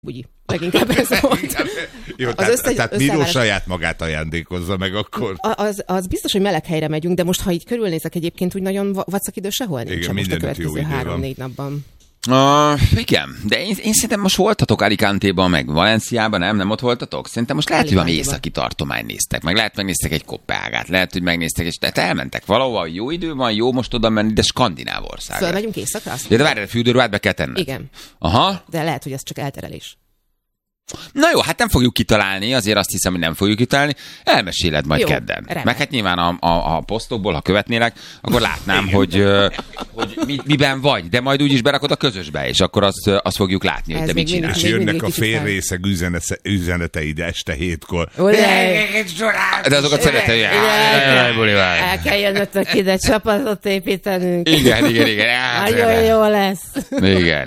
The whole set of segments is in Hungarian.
bugyi. Leginkább ez volt. Jó, tehát Miro saját magát ajándékozza meg akkor. Az biztos, hogy meleg helyre megyünk, de most, ha így körülnézek egyébként, úgy nagyon vacak idő sehol nincs. Igen, most a következő 3-4 napban. Igen, de én szerintem most voltatok Alicante-ban, meg Valenciában, nem ott voltatok? Szerintem most lehet, hogy valami északi tartomány néztek, meg lehet megnéztek egy Kopenhágát, lehet, hogy megnéztek, és tehát elmentek valahova, jó idő van, jó most oda menni, de skandináv országra. Fölmegyünk északra? De várj, a fürdőruhát be kell tenned. Igen. Aha. De lehet, hogy ez csak elterelés. Na jó, hát nem fogjuk kitalálni, azért azt hiszem, hogy nem fogjuk kitalálni. Elmeséled majd jó, kedden. Remek. Meg hát nyilván a posztokból, ha követnélek, akkor látnám, hogy miben vagy, de majd úgyis berakod a közösbe, és akkor azt fogjuk látni, hogy te mit csinálsz. És jönnek a félrészeg üzeneteid este 7-kor. De azokat szeretem, hogy el kell jönnöttök ide, csapatot építenünk. Igen. Nagyon jó lesz. Igen.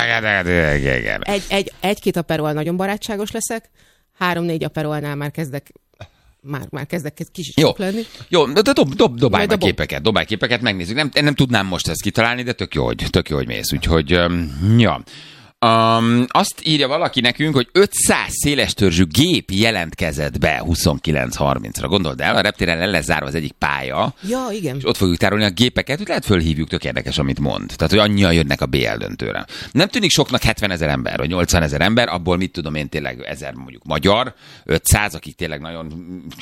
Egy-két aperol nagyon barátságos leszek, 3-4 aperolnál már kezdek kis lenni. Jó, de dobálj képeket, megnézzük. Nem tudnám most ezt kitalálni, de tök jó, hogy mész. Úgyhogy, ja. Azt írja valaki nekünk, hogy 500 szélestörzsű gép jelentkezett be 29:30-ra. Gondold el, a reptéren le lesz zárva az egyik pálya. Ja, igen. És ott fogjuk tárolni a gépeket, hogy lehet fölhívjuk, tök érdekes, amit mond. Tehát, hogy annyian jönnek a BL döntőre. Nem tűnik soknak 70 000 ember, vagy 80 000 ember, abból mit tudom én tényleg 1000 mondjuk magyar, 500, akik tényleg nagyon,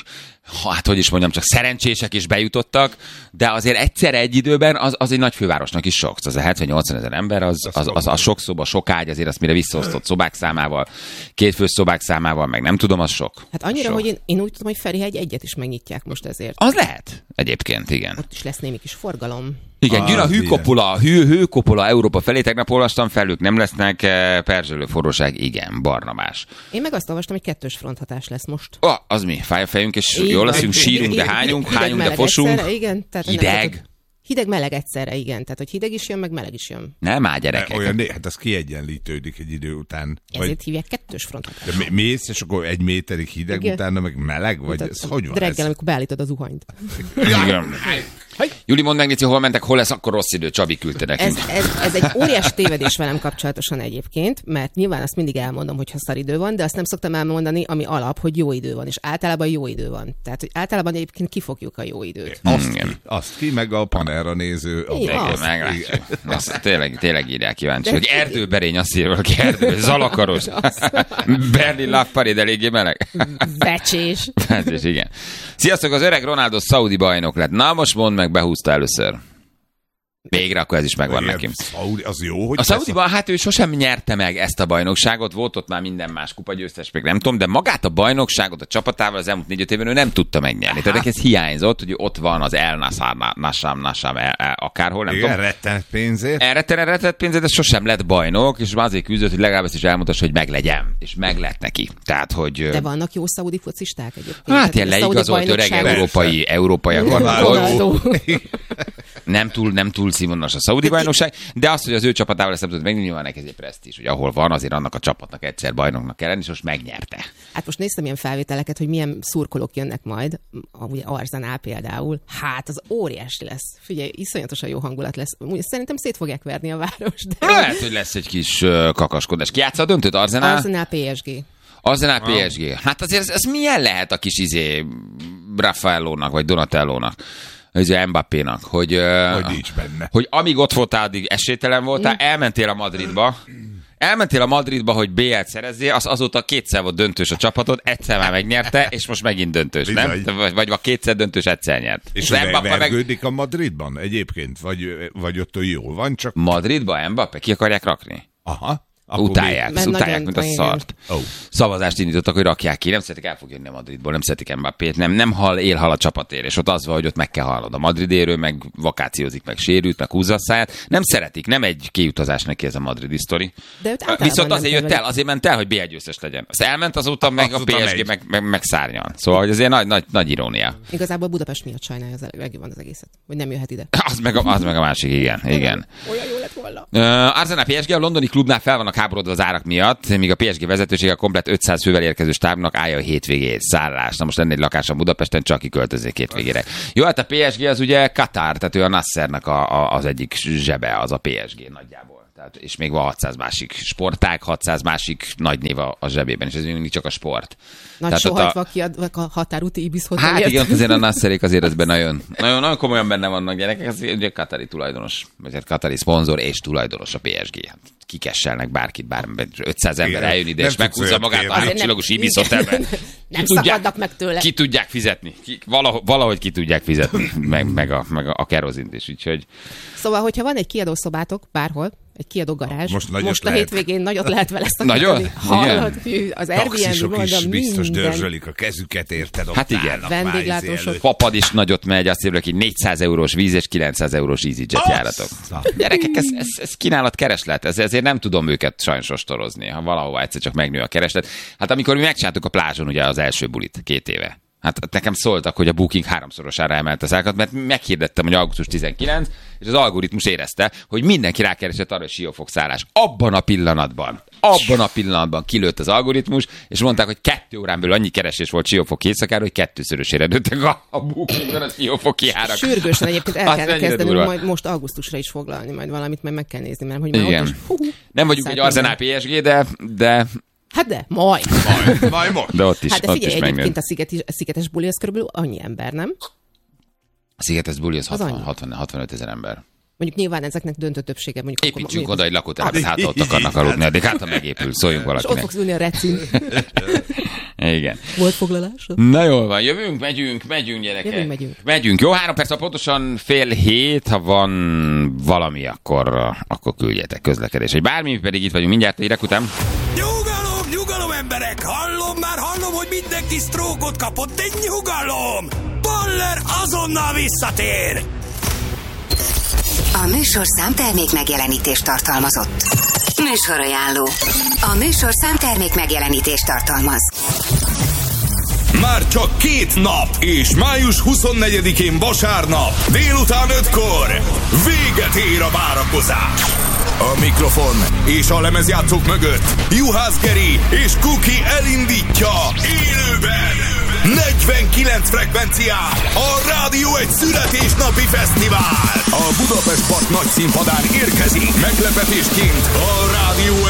hát hogy is mondjam, csak szerencsések is bejutottak, de azért egyszerre egy időben az egy nagy fővárosnak is sok. Az a 70-80 000 ember, az sok szoba, sok ágy, azért azt mire visszaosztott szobák számával, 2 fős szobák számával, meg nem tudom, az sok. Hát annyira, sok. Hogy én úgy tudom, hogy Ferihegy egyet is megnyitják most ezért. Az lehet, egyébként, igen. Ott is lesz némi kis forgalom. Igen, jön a hőkopola Európa felé, tegnap olvastam fel, ők nem lesznek, perzselő forróság, igen, Barnabás. Én meg azt olvastam, hogy 2-ös fronthatás lesz most. Az mi? Fáj a fejünk, és jól leszünk, sírunk, de hányunk, de fosunk. Egyszerre, igen, tehát hideg. Hideg-meleg egyszerre, igen. Tehát, hogy hideg is jön, meg meleg is jön. Nem már gyerekek. Hát az kiegyenlítődik egy idő után. Ezért hívják 2-ös fronthatás. De mész, és akkor 1 méterig hideg, igen. Utána meg meleg? Vagy ez hogy van? De reggel, amikor beállítod a zuhanyt. Igen. Júli, mondd meg, Nici, hol mentek, hol lesz akkor rossz idő, Csabi küldte nekünk. Ez egy óriás tévedés velem kapcsolatosan egyébként, mert nyilván azt mindig elmondom, hogy ha szar idő van, de azt nem szoktam elmondani, ami alap, hogy jó idő van, és általában jó idő van. Tehát, hogy általában egyébként kifogjuk a jó időt. Azt ki, meg a Panera néző. Meglátjuk. Azt tényleg írják kíváncsi, hogy erdőberény, azt írja valaki, Zalakaros. Berlin Lafparid eléggé meleg. Becsés, igen. Sziasztok, az öreg Ronaldo szaudi bajnok lett. Na, most mondd meg, behúzta először. Végre, akkor ez is megvan neki. Az jó, hogy a Szaudiban, hát ő sosem nyerte meg ezt a bajnokságot, volt ott már minden más kupagyőztes, meg nem tudom, de magát a bajnokságot a csapatával az elmúlt 4-5 évben ő nem tudta megnyerni. Tehát ez hiányzott, hogy ott van az El Nassam, akárhol, nem tudom. Rettenet pénzért. Rettenet pénzért, de sosem lett bajnok, és azért küzdött, hogy legalább ezt is elmutassa, hogy meglegyen. És meg lett neki. Tehát, hogy... De vannak jó szaudi focisták egyébként. Hát ilyen leigazolt öreg európaiak. Nem túl színvonalas a szaudi bajnokság, de az, hogy az ő csapatával ezt nem tudod megnyilván, nyilván neki ez egy presztízs, hogy ahol van, azért annak a csapatnak egyszer bajnoknak kell lenni, és most megnyerte. Hát most néztem ilyen felvételeket, hogy milyen szurkolók jönnek majd, ugye Arsenal például. Hát az óriási lesz. Figyelj, iszonyatosan jó hangulat lesz. Szerintem szét fogják verni a város. De... Lehet, hogy lesz egy kis kakaskodás. Ki játsza a döntőt? Arsenal PSG. Arsenal PSG. Hát azért ez milyen lehet a kis Raffaellónak, vagy Donatellónak? Ez a Mbappénak, hogy amíg ott voltál, addig esélytelen voltál, elmentél a Madridba, hogy BL-t szerezzél, azóta 2-szer volt döntős a csapatod, egyszer már megnyerte, és most megint döntős, nem? Vagy 2-szer döntős, egyszer nyert. És vergődik a Madridban egyébként? Vagy ott jól van, csak... Madridban Mbappé? Ki akarják rakni? Aha. Utálják, mint a szart. Szavazást indítottak, hogy rakják ki. Nem szeretik, el fog jönni a Madridból, nem szeretik Mbappét, nem él a csapatért, és ott az van, hogy ott meg kell halnod. A madridéről, meg vakációzik, meg sérült, meg húzza a száját. Nem szeretik, nem egy kiutazás neki ez a madridi sztori. Viszont azért jött el, azért ment el, hogy BL győztes legyen. Azt elment, azóta meg a PSG meg szárnyal. Szóval, hogy azért nagy irónia. Igazából Budapest miatt sajnálja az egészet, hogy nem jöhet ide. Az meg a másik, igen. Olyan jó lett volna. Arsenal PSG, a londoni klubnál fel vannak háborodva az árak miatt, míg a PSG vezetősége a komplet 500 fővel érkező stábnak állja a hétvégét, szállás. Na most lenne egy lakása Budapesten, csak kiköltözzék hétvégére. Jó, hát a PSG az ugye Katar, tehát ő a Nassernek az egyik zsebe, az a PSG nagyjából. Tehát, és még van 600 másik sportág, 600 másik nagy név a zsebében, és ez mindig csak a sport. Nagy sohajtva kiadnak a határúti Ibis hotelért. Hát igen, azért a Nasserék azért ebben nagyon komolyan benne vannak gyerekek, ez ugye katari tulajdonos, vagy katari szponzor és tulajdonos a PSG. Hát kikesselnek bárkit, 500 ember eljön ide, és meghúzza magát a 3 csillagos Ibis hotelben. Nem szakadnak meg tőle. Ki tudják fizetni. Valahogy ki tudják fizetni, meg a kerozint is, úgyhogy... Szóval, hogyha van egy kiadószobátok bárhol, egy kiadó garázs, most a lehet. hétvégén nagyot lehet vele szakítani. Hallod, az Taxisok Airbnb is biztos minden. dörzsölik a kezüket, érted? Ott Hát igen. állnak már Vendéglátósok. Papad is nagyot megy, azt írja ki 400 eurós víz és 900 eurós EasyJet járatok. Gyerekek, ez kínálat kereslet, ezért nem tudom őket sajnos ostorozni, ha valahova egyszer csak megnő a kereslet. Hát amikor mi megcsináltuk a plázson ugye az első bulit 2 éve. Hát nekem szóltak, hogy a Booking 3-szorosára emelte az árakat, mert meghirdettem, hogy augusztus 19, és az algoritmus érezte, hogy mindenki rákeresett arra, hogy Siófok szállás. Abban a pillanatban kilőtt az algoritmus, és mondták, hogy 2 órán belül annyi keresés volt Siófok éjszakára, hogy 2-szörösére nőttek a Bookingban a Siófoki árak. Sürgősen egyébként el kellene kezdenünk majd most augusztusra is foglalni, majd valamit, mert meg kell nézni, mert hogy már ott is, nem vagyunk egy Arsenal PSG, de... Hát de, majd most. De ott is, hát de figyelj, ott is egyébként a szigetes buli az körülbelül annyi ember, nem? A szigetes buli az 65 000 ember. Mondjuk nyilván ezeknek döntő többsége. Építsünk oda egy lakótelepet, hát ott akarnak aludni, addig hát ha megépül, szóljunk valakinek. És ott fogsz ülni a recin. Igen. Volt foglalása? Na jól van, jövünk, megyünk gyerekek. Megyünk. Jó, 3 perc, pontosan 6:30, ha van valami, akkor küldjetek közlekedés. Vagy bármi, pedig itt vagyunk mindjárt a hírek után. Nyugalom emberek, hallom, hogy mindenki sztrókot kapott, de nyugalom! Baller azonnal visszatér! A műsorszám termék megjelenítést tartalmazott. Műsorajánló. A műsorszám termék megjelenítést tartalmaz. Már csak 2 nap, és május 24-én vasárnap, délután 5-kor véget ér a várakozás. A mikrofon és a lemezjátszók mögött Juhász Geri és Kuki elindítja élőben 49 frekvencián a Rádió egy születésnapi fesztivál. A Budapest Park nagy színpadán érkezik meglepetésként a Rádió